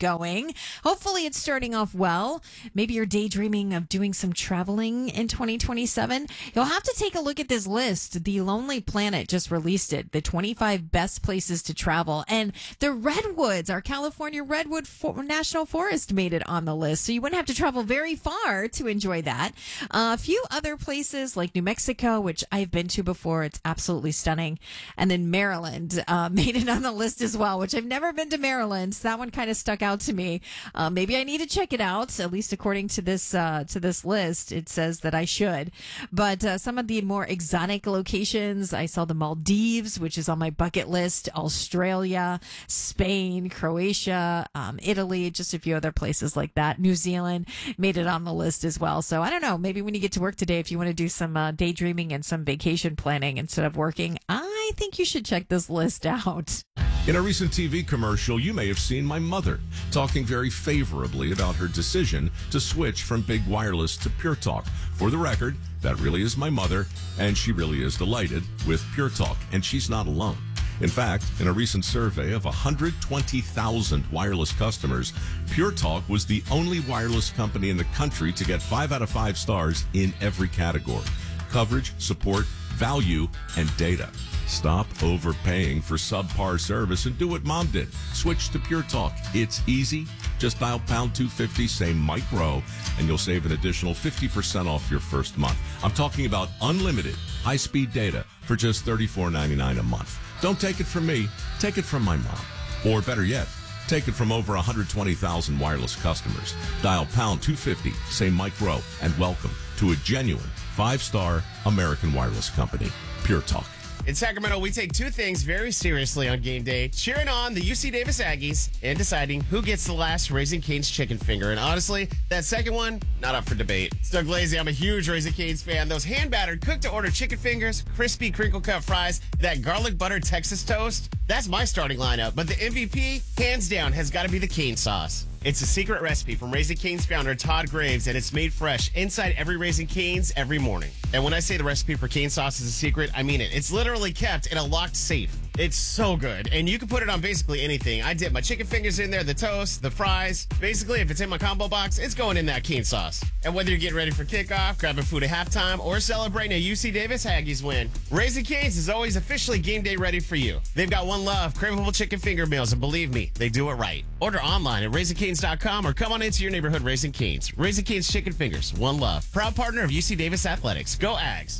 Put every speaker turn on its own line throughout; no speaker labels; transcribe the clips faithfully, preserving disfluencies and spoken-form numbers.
going. Hopefully it's starting off well. Maybe you're daydreaming of doing some traveling in twenty twenty-seven. You'll have to take a look at this list. The Lonely Planet just released it, the twenty-five best places to travel. And the Redwoods, our California Redwood For- National Forest made it on the list. So you wouldn't have to travel very far to enjoy that. Uh, a few other places like New Mexico, which I've been to before. It's absolutely stunning. And then Maryland uh, made it on the list as well, which I've never been to Maryland. So that one kind of stuck out to me. Uh, maybe I need to check it out, at least according to this uh, to this list. It says that I should. But uh, some of the more exotic locations, I saw the Maldives, which is on my bucket list, Australia, Spain, Croatia, um, Italy, just a few other places like that. New Zealand made it on the list as well. So I don't know, maybe when you get to work today, if you want to do some uh, daydreaming and some vacation planning instead of working, I think you should check this list out.
In a recent T V commercial, you may have seen my mother talking very favorably about her decision to switch from Big Wireless to Pure Talk. For the record, that really is my mother, and she really is delighted with Pure Talk, and she's not alone. In fact, in a recent survey of one hundred twenty thousand wireless customers, Pure Talk was the only wireless company in the country to get five out of five stars in every category: coverage, support, value, and data. Stop overpaying for subpar service and do what Mom did. Switch to Pure Talk. It's easy. Just dial pound two fifty, say Mike Rowe, and you'll save an additional fifty percent off your first month. I'm talking about unlimited high-speed data for just thirty-four ninety-nine a month. Don't take it from me. Take it from my mom. Or better yet, take it from over one hundred twenty thousand wireless customers. Dial pound two fifty, say Mike Rowe, and welcome to a genuine five-star American wireless company, Pure Talk.
In Sacramento, we take two things very seriously on game day: cheering on the U C Davis Aggies and deciding who gets the last Raising Cane's chicken finger. And honestly, that second one, not up for debate. It's Doug Lazy. I'm a huge Raising Cane's fan. Those hand-battered, cooked-to-order chicken fingers, crispy crinkle-cut fries, that garlic butter Texas toast, that's my starting lineup. But the M V P, hands down, has got to be the cane sauce. It's a secret recipe from Raising Cane's founder, Todd Graves, and it's made fresh inside every Raising Cane's every morning. And when I say the recipe for cane sauce is a secret, I mean it. It's literally kept in a locked safe. It's so good. And you can put it on basically anything. I dip my chicken fingers in there, the toast, the fries. Basically, if it's in my combo box, it's going in that cane sauce. And whether you're getting ready for kickoff, grabbing food at halftime, or celebrating a U C Davis Aggies win, Raising Cane's is always officially game day ready for you. They've got one love, craveable chicken finger meals, and believe me, they do it right. Order online at raising canes dot com or come on into your neighborhood Raising Cane's. Raising Cane's Chicken Fingers, one love. Proud partner of U C Davis Athletics. Go Ags.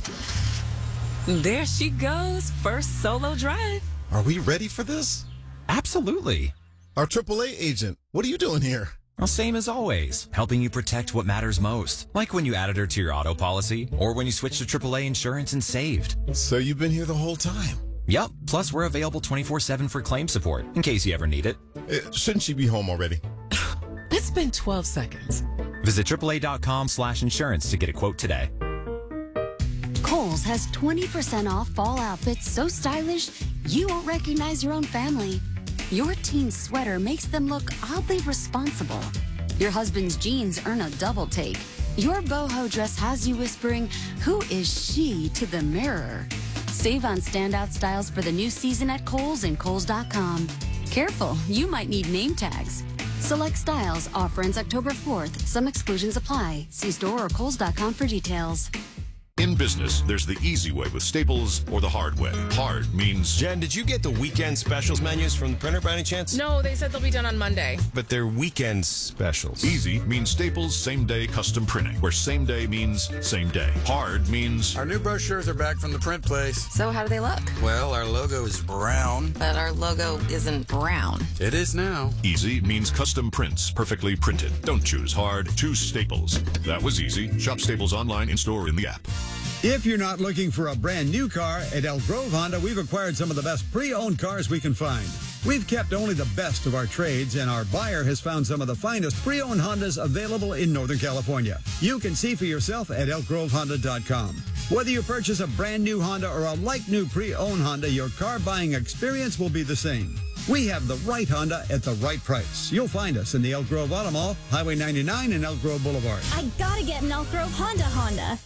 There she goes, first solo drive.
Are we ready for this?
Absolutely.
Our triple A agent, what are you doing here?
Well, same as always, helping you protect what matters most. Like when you added her to your auto policy, or when you switched to triple A insurance and saved.
So you've been here the whole time?
Yep, plus we're available twenty-four seven for claim support, in case you ever need it.
Uh, shouldn't she be home already?
It's been twelve seconds.
Visit triple A dot com slash insurance to get a quote today.
Kohl's has twenty percent off fall outfits so stylish you won't recognize your own family. Your teen's sweater makes them look oddly responsible. Your husband's jeans earn a double take. Your boho dress has you whispering, "Who is she?" to the mirror. Save on standout styles for the new season at Kohl's and Kohl's dot com. Careful, you might need name tags. Select styles. Offer ends October fourth. Some exclusions apply. See store or Kohl's dot com for details.
In business, there's the easy way with Staples or the hard way. Hard means...
Jen, did you get the weekend specials menus from the printer by any chance?
No, they said they'll be done on Monday.
But they're weekend specials.
Easy means Staples same-day custom printing, where same day means same day. Hard means...
Our new brochures are back from the print place.
So how do they look?
Well, our logo is brown.
But our logo isn't brown.
It is now.
Easy means custom prints, perfectly printed. Don't choose hard, choose Staples. That was easy. Shop Staples online, in-store, in the app.
If you're not looking for a brand new car, at Elk Grove Honda, we've acquired some of the best pre-owned cars we can find. We've kept only the best of our trades, and our buyer has found some of the finest pre-owned Hondas available in Northern California. You can see for yourself at elk grove honda dot com. Whether you purchase a brand new Honda or a like-new pre-owned Honda, your car buying experience will be the same. We have the right Honda at the right price. You'll find us in the Elk Grove Auto Mall, Highway ninety-nine and Elk Grove Boulevard.
I gotta get an Elk Grove Honda Honda.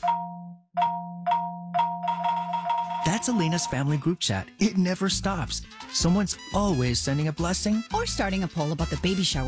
That's Elena's family group chat. It never stops. Someone's always sending a blessing
or starting a poll about the baby shower